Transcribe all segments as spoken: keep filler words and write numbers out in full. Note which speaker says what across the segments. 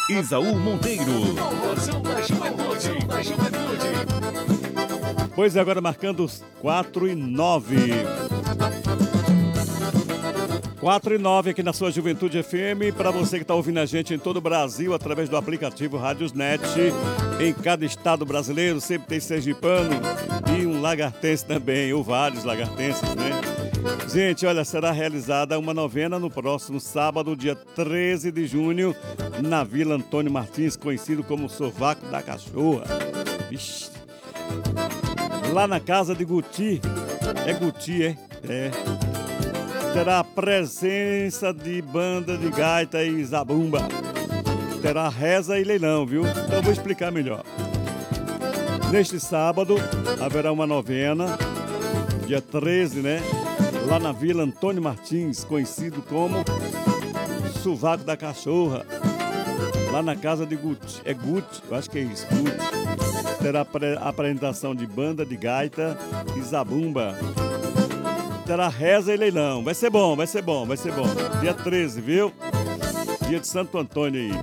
Speaker 1: Isaú Monteiro.
Speaker 2: Promoção da Juventude, da Juventude.
Speaker 1: Pois é, agora marcando os quatro e nove. quatro e nove aqui na sua Juventude F M, para você que está ouvindo a gente em todo o Brasil, através do aplicativo Rádios Net, em cada estado brasileiro, sempre tem sergipano e um lagartense também, ou vários lagartenses, né? Gente, olha, será realizada uma novena no próximo sábado, dia treze de junho, na Vila Antônio Martins, conhecido como Sovaco da Cachorra. Ixi. Lá na casa de Guti, é Guti, é? É. Terá a presença de banda de gaita e zabumba. Terá reza e leilão, viu? Então eu vou explicar melhor. Neste sábado haverá uma novena, dia treze, né? Lá na Vila Antônio Martins, conhecido como Sovaco da Cachorra. Lá na casa de Guti. É Guti? Eu acho que é isso, Guti. Terá a apresentação de banda de gaita e zabumba. Terá reza e leilão. Vai ser bom, vai ser bom, vai ser bom. Dia treze, viu? Dia de Santo Antônio aí.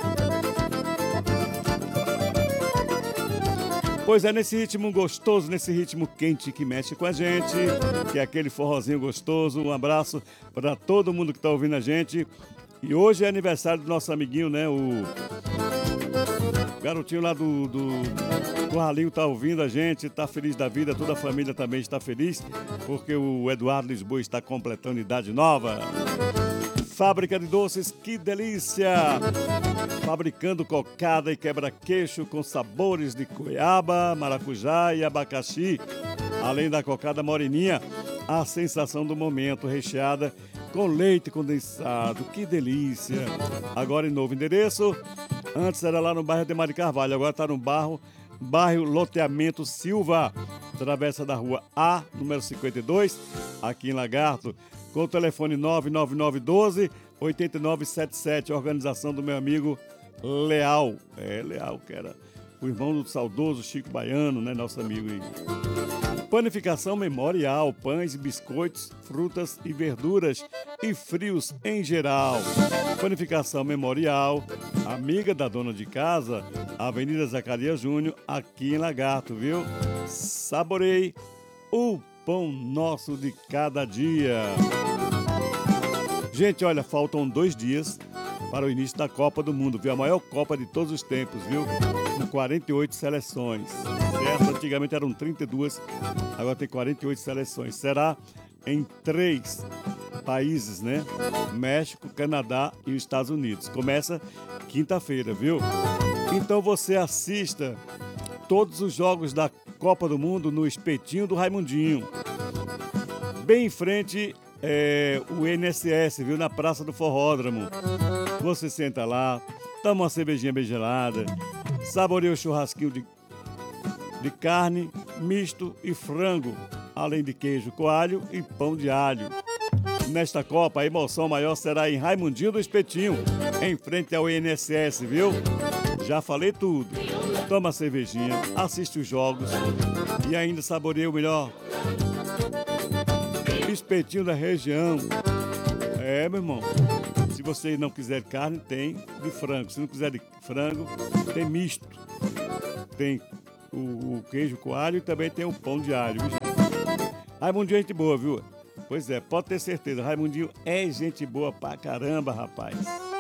Speaker 1: Pois é, nesse ritmo gostoso, nesse ritmo quente que mexe com a gente, que é aquele forrozinho gostoso. Um abraço para todo mundo que está ouvindo a gente. E hoje é aniversário do nosso amiguinho, né? O garotinho lá do, do Corralinho tá ouvindo a gente, tá feliz da vida, toda a família também está feliz, porque o Eduardo Lisboa está completando idade nova. Fábrica de doces, que delícia! Fabricando cocada e quebra-queixo com sabores de goiaba, maracujá e abacaxi. Além da cocada moreninha, a sensação do momento, recheada com leite condensado. Que delícia! Agora em novo endereço. Antes era lá no bairro de Mari Carvalho, agora está no bairro, bairro Loteamento Silva, travessa da rua A, número cinquenta e dois, aqui em Lagarto, com o telefone nove nove nove um dois oito nove sete sete, organização do meu amigo Leal. É, Leal, que era o irmão do saudoso Chico Baiano, né, nosso amigo aí. Panificação Memorial, pães, biscoitos, frutas e verduras e frios em geral. Panificação Memorial, amiga da dona de casa, Avenida Zacarias Júnior, aqui em Lagarto, viu? Saborei o pão nosso de cada dia. Gente, olha, faltam dois dias para o início da Copa do Mundo, viu? A maior Copa de todos os tempos, viu? Com quarenta e oito seleções, certo? Antigamente eram trinta e duas, agora tem quarenta e oito seleções. Será em três países, né? México, Canadá e os Estados Unidos. Começa quinta-feira, viu? Então você assista todos os jogos da Copa do Mundo no Espetinho do Raimundinho. Bem em frente é, o I N S S, viu? Na Praça do Forródromo. Você senta lá, toma uma cervejinha bem gelada, saboreia o churrasquinho de, de carne, misto e frango, além de queijo coalho e pão de alho. Nesta Copa, a emoção maior será em Raimundinho do Espetinho, em frente ao I N S S, viu? Já falei tudo. Toma a cervejinha, assiste os jogos e ainda saboreia o melhor espetinho da região. É, meu irmão. Se você não quiser carne, tem de frango. Se não quiser de frango, tem misto. Tem o, o queijo coalho e também tem o pão de alho. Viu, gente? Raimundinho é gente boa, viu? Pois é, pode ter certeza. Raimundinho é gente boa pra caramba, rapaz.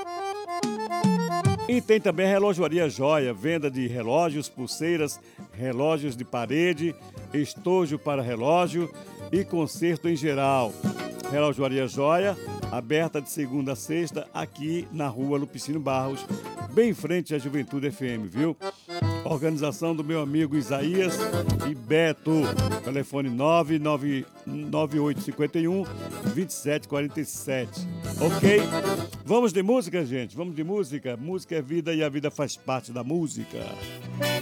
Speaker 1: E tem também a Relojoaria Joia, venda de relógios, pulseiras, relógios de parede, estojo para relógio e conserto em geral. Relojoaria Joia, aberta de segunda a sexta, aqui na rua Lupicínio Barros, bem em frente à Juventude F M, viu? Organização do meu amigo Isaías e Beto. Telefone nove nove oito cinco um, dois sete quatro sete. Ok? Vamos de música, gente? Vamos de música? Música é vida e a vida faz parte da música.